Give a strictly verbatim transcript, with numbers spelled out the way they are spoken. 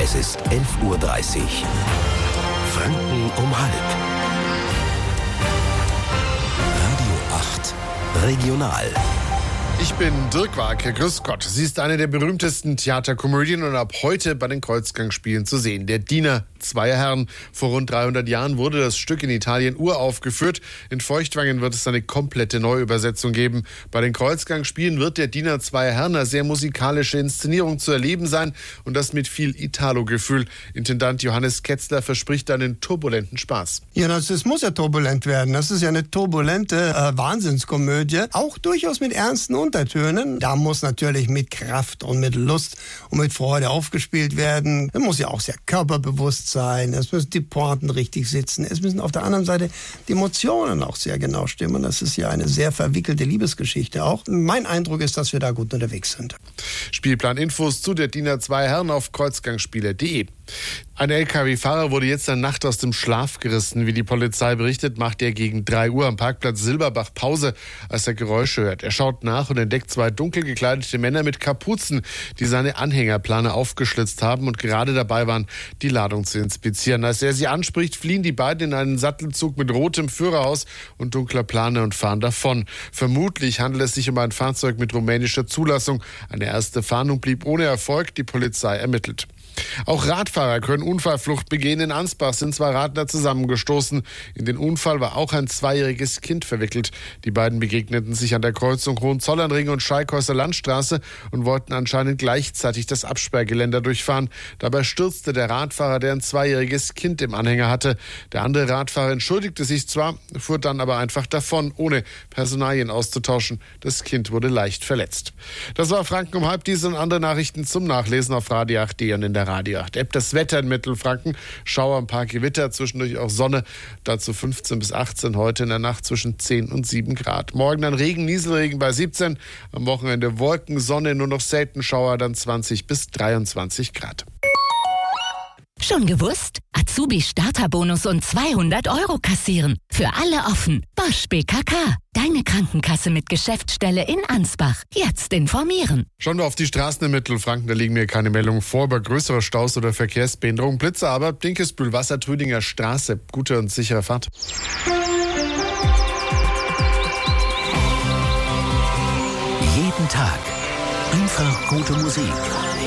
Es ist elf Uhr dreißig. Franken um halb. Radio acht Regional. Ich bin Dirk Warke, grüß Gott. Sie ist eine der berühmtesten Theaterkomödien und ab heute bei den Kreuzgangspielen zu sehen. Der Diener zweier Herren. Vor rund dreihundert Jahren wurde das Stück in Italien uraufgeführt. In Feuchtwangen wird es eine komplette Neuübersetzung geben. Bei den Kreuzgangspielen wird der Diener zweier Herren eine sehr musikalische Inszenierung zu erleben sein und das mit viel Italo-Gefühl. Intendant Johannes Ketzler verspricht einen turbulenten Spaß. Ja, das, das muss ja turbulent werden. Das ist ja eine turbulente äh, Wahnsinnskomödie. Auch durchaus mit ernsten Untertönen. Da muss natürlich mit Kraft und mit Lust und mit Freude aufgespielt werden. Da muss ja auch sehr körperbewusst sein. Es müssen die Pointen richtig sitzen. Es müssen auf der anderen Seite die Emotionen auch sehr genau stimmen. Das ist ja eine sehr verwickelte Liebesgeschichte auch. Mein Eindruck ist, dass wir da gut unterwegs sind. Spielplan-Infos zu der Diener zwei Herren auf kreuzgangspiele punkt de. Ein L K W-Fahrer wurde jetzt in der Nacht aus dem Schlaf gerissen. Wie die Polizei berichtet, macht er gegen drei Uhr am Parkplatz Silberbach Pause, als er Geräusche hört. Er schaut nach und entdeckt zwei dunkel gekleidete Männer mit Kapuzen, die seine Anhängerplane aufgeschlitzt haben und gerade dabei waren, die Ladung zu inspizieren. Als er sie anspricht, fliehen die beiden in einen Sattelzug mit rotem Führerhaus und dunkler Plane und fahren davon. Vermutlich handelt es sich um ein Fahrzeug mit rumänischer Zulassung. Eine erste Fahndung blieb ohne Erfolg. Die Polizei ermittelt. Auch Radfahrer können Unfallflucht begehen. In Ansbach sind zwei Radler zusammengestoßen. In den Unfall war auch ein zweijähriges Kind verwickelt. Die beiden begegneten sich an der Kreuzung Hohenzollernring und Scheikhäuser Landstraße und wollten anscheinend gleichzeitig das Absperrgeländer durchfahren. Dabei stürzte der Radfahrer, der ein zweijähriges Kind im Anhänger hatte. Der andere Radfahrer entschuldigte sich zwar, fuhr dann aber einfach davon, ohne Personalien auszutauschen. Das Kind wurde leicht verletzt. Das war Franken um halb. Diese und andere Nachrichten zum Nachlesen auf Radio acht punkt de und in der Radio acht App. Das Wetter in Mittelfranken. Schauer, ein paar Gewitter, zwischendurch auch Sonne. Dazu fünfzehn bis achtzehn, heute in der Nacht zwischen zehn und sieben Grad. Morgen dann Regen, Nieselregen bei siebzehn. Am Wochenende Wolken, Sonne, nur noch selten Schauer, dann zwanzig bis dreiundzwanzig Grad. Schon gewusst? Azubi-Starterbonus und zweihundert Euro kassieren. Für alle offen. Bosch B K K. Deine Krankenkasse mit Geschäftsstelle in Ansbach. Jetzt informieren. Schauen wir auf die Straßen in Mittelfranken. Da liegen mir keine Meldungen vor über größere Staus oder Verkehrsbehinderung. Blitze aber. Dinkelsbühl, Wassertrüdinger Straße. Gute und sichere Fahrt. Jeden Tag einfach gute Musik.